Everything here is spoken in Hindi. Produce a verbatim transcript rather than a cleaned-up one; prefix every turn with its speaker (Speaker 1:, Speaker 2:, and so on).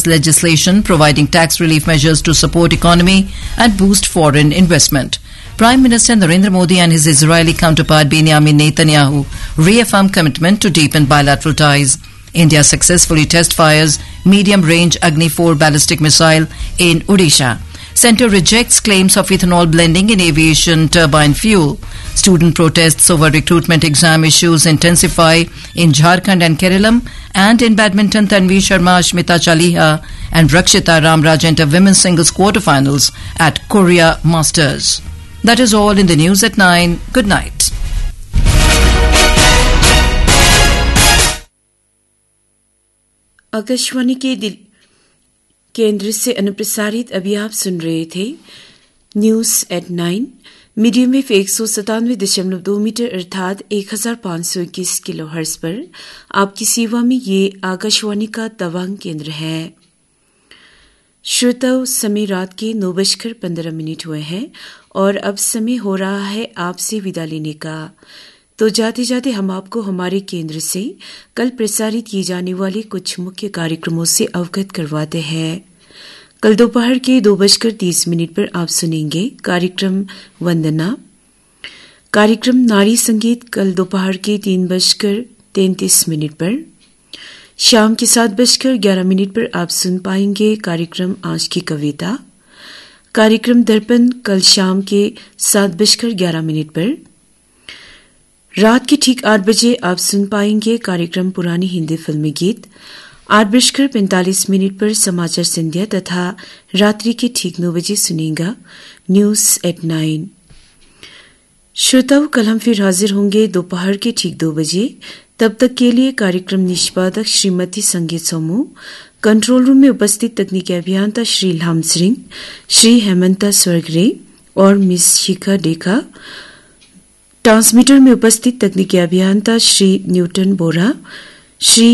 Speaker 1: legislation providing tax relief measures to support economy and boost foreign investment. Prime Minister Narendra Modi and his Israeli counterpart Benjamin Netanyahu reaffirmed commitment to deepen bilateral ties. India successfully test fires medium-range Agni four ballistic missile in Odisha. Centre rejects claims of ethanol blending in aviation turbine fuel. Student protests over recruitment exam issues intensify in Jharkhand and Kerala. And in badminton, Tanvi Sharma, Ashmita Chaliha and Rakshita Ramraj enter women's singles quarterfinals at Korea Masters. That is all in the news at nine. Good night.
Speaker 2: Akashvani के दिल केंद्र से अनुप्रसारित अभी आप सुन रहे थे news at nine medium wave एक सौ सतानवे दशमलव दो मीटर अर्थात एक हजार पांच सौ इक्कीस किलो हर्ट्ज पर आपकी सेवा में ये आकाशवाणी का तवांग केंद्र है। श्रोताओं, समय रात के नौ बजकर पंद्रह मिनट हुए हैं और अब समय हो रहा है आपसे विदा लेने का। तो जाते जाते हम आपको हमारे केंद्र से कल प्रसारित किए जाने वाले कुछ मुख्य कार्यक्रमों से अवगत करवाते हैं। कल दोपहर के दो बजकर तीस मिनट पर आप सुनेंगे कार्यक्रम वंदना। कार्यक्रम नारी संगीत कल दोपहर के तीन बजकर तैंतीस मिनट पर। शाम के सात बजकर ग्यारह मिनट पर आप सुन पाएंगे कार्यक्रम आज की कविता। कार्यक्रम दर्पण कल शाम के सात बजकर ग्यारह मिनट पर। रात के ठीक आठ बजे आप सुन पाएंगे कार्यक्रम पुरानी हिंदी फिल्मी गीत। आठ बजकर पैंतालीस मिनट पर समाचार संध्या तथा रात्रि के ठीक नौ बजे सुनेगा न्यूज एट नाइन। श्रोताओं, कल हम फिर हाजिर होंगे दोपहर के ठीक दो बजे। तब तक के लिए कार्यक्रम निष्पादक श्रीमती संगीत समूह, कंट्रोल रूम में उपस्थित तकनीकी अभियंता श्री लाम सिंह, श्री हेमंता स्वर्गरे और मिस शिखा डेका, ट्रांसमीटर में उपस्थित तकनीकी अभियंता श्री न्यूटन बोरा, श्री